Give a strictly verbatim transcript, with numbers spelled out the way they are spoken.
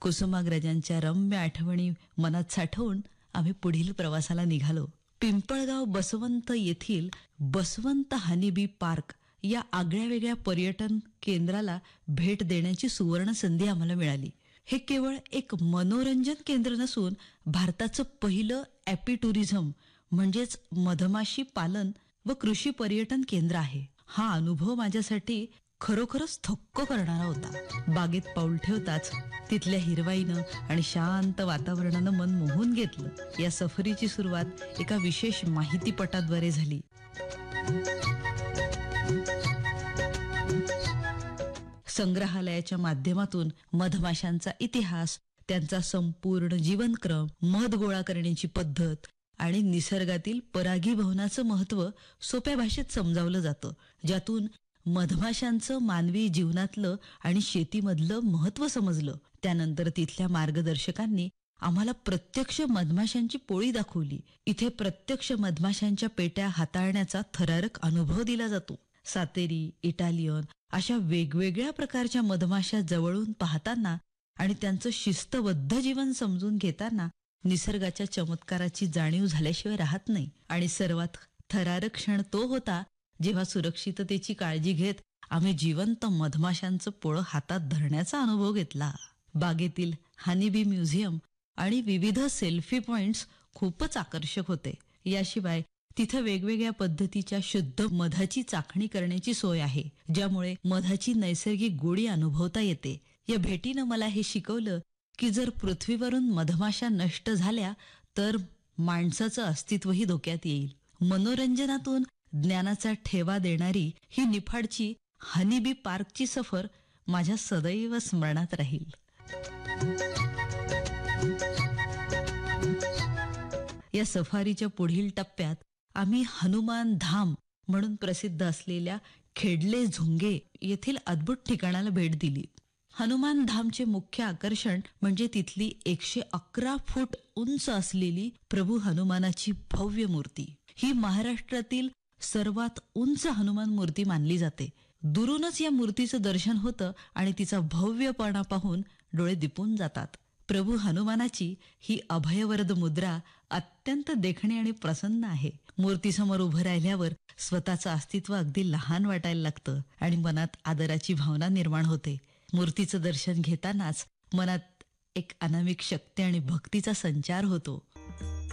कुसुमाग्रजांच्या रम्य आठवणी मनात साठवून आम्ही पुढील प्रवासाला निघालो. पिंपळगाव बसवंत येथील बसवंत हनीबी पार्क या आगळ्या वेगळ्या पर्यटन केंद्राला भेट देण्याची सुवर्ण संधी आम्हाला मिळाली. हे केवळ एक मनोरंजन केंद्र नसून भारताचं पहिलं ॲपी टुरिझम म्हणजेच मधमाशी पालन व कृषी पर्यटन केंद्र आहे. हा अनुभव माझ्यासाठी खरोखरच थक्क करणारा होता. बागेत पाऊल ठेवताच तिथल्या हिरवाईनं आणि शांत वातावरणानं मन मोहून घेतलं. या सफरीची सुरुवात एका विशेष माहितीपटाद्वारे झाली. संग्रहालयाच्या माध्यमातून मधमाशांचा इतिहास, त्यांचा संपूर्ण जीवनक्रम, मध गोळा करण्याची पद्धत आणि निसर्गातील परागीभवनाचं महत्त्व सोप्या भाषेत समजावलं जातं, ज्यातून मधमाशांचं मानवी जीवनातलं आणि शेतीमधलं महत्त्व समजलं. त्यानंतर तिथल्या मार्गदर्शकांनी आम्हाला प्रत्यक्ष मधमाशांची पोळी दाखवली. इथे प्रत्यक्ष मधमाशांच्या पेट्या हाताळण्याचा थरारक अनुभव दिला जातो. सातेरी, इटालियन अशा वेगवेगळ्या प्रकारच्या मधमाशा जवळून पाहताना आणि त्यांचं शिस्तबद्ध जीवन समजून घेताना निसर्गाच्या चमत्काराची जाणीव झाल्याशिवाय राहत नाही. आणि सर्वात थरारक क्षण तो होता जेव्हा सुरक्षिततेची काळजी घेत आम्ही जिवंत मधमाशांचं पोळं हातात धरण्याचा अनुभव घेतला. बागेतील हनीबी म्युझियम आणि विविध सेल्फी पॉइंट्स खूपच आकर्षक होते. याशिवाय तिथं वेगवेगळ्या पद्धतीच्या शुद्ध मधाची चाखणी करण्याची सोय आहे, ज्यामुळे मधाची नैसर्गिक गोडी अनुभवता येते. या भेटीनं मला हे शिकवलं की जर पृथ्वीवरून मधमाशा नष्ट झाल्या तर माणसाचं अस्तित्वही धोक्यात येईल. मनोरंजनातून ज्ञानाचा ठेवा देणारी ही निफाडची हनीबी पार्कची सफर माझ्या सदैव स्मरणात राहील. या सफारीच्या पुढील टप्प्यात आम्ही हनुमान धाम म्हणून प्रसिद्ध असलेल्या खेडले झुंगे येथील अद्भुत ठिकाणाला भेट दिली. हनुमान धामचे मुख्य आकर्षण म्हणजे तिथली एकशे अकरा फूट उंच असलेली प्रभू हनुमानाची भव्य मूर्ती. ही महाराष्ट्रातील सर्वात उंच हनुमान मूर्ती मानली जाते. दुरूनच या मूर्तीचं दर्शन होतं आणि तिचा भव्यपणा पाहून डोळे दिपून जातात. प्रभू हनुमानाची ही अभयवरद मुद्रा अत्यंत देखणी आणि प्रसन्न आहे. मूर्तीसमोर उभं राहिल्यावर स्वतःचं अस्तित्व अगदी लहान वाटायला लागतं आणि मनात आदराची भावना निर्माण होते. मूर्तीचं दर्शन घेतानाच मनात एक अनामिक शक्ती आणि भक्तीचा संचार होतो.